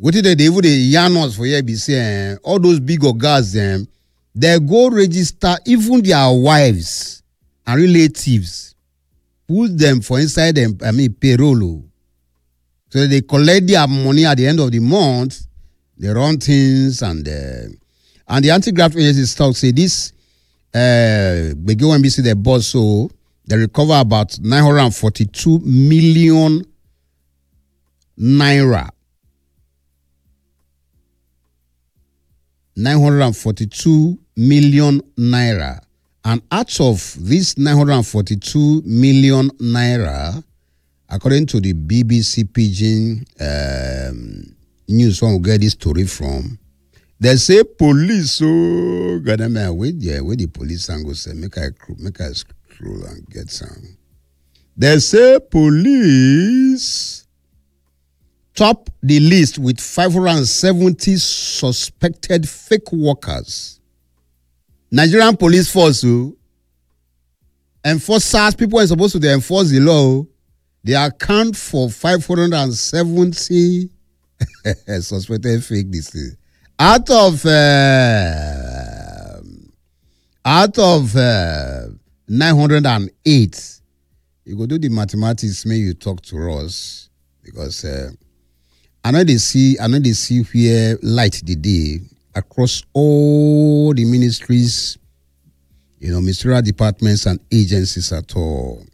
What did they even the yarn us for here be saying all those big ogas them, they go register even their wives and relatives, put them for inside them, payroll. So they collect their money at the end of the month, they run things and the anti-graft agency stock say this begin when we see the boss, so they recover about 942 million naira. 942 million naira. And out of this 942 million naira, according to the BBC Pidgin news, one will get this story from. They say police, so God, wait the police and go say, make I scroll and get some. They say police top the list with 570 suspected fake workers. Nigerian police force, enforcers, people are supposed to enforce the law. They account for 570 suspected fake disease. Out of 908, you go do the mathematics. May you talk to us because I know they see where light the day across all the ministries, ministerial departments and agencies at all.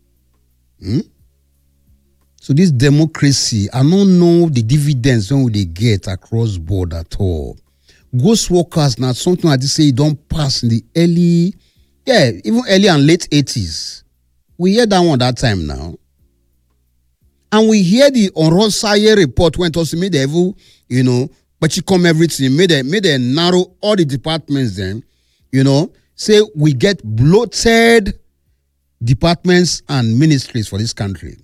So this democracy, I don't know the dividends when they get across board at all. Ghost workers, now something like this say don't pass in the early and late 80s. We hear that one that time now. And we hear the Orosaye report when it also made the but you come everything, made a narrow all the departments then, say we get bloated departments and ministries for this country.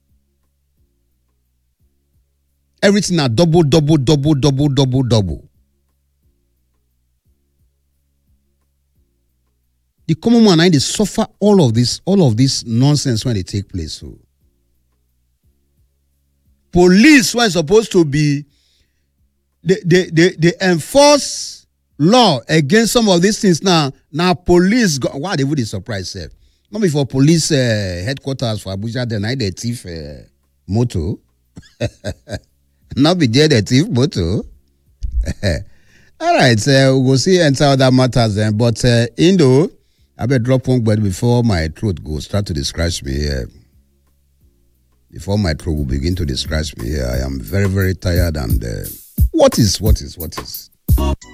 Everything are double. The common man, they suffer all of this nonsense when they take place. So police were supposed to be they enforce law against some of these things now. Now police why they would be surprised, sir. Not before police headquarters for Abuja, then I the thief motto. Not be there the thief motto. All right, we'll see enter other matters then. But Indo, I better drop one word before my throat goes start to scratch me here. Before my throat will begin to scratch me here, I am very, very tired and what is?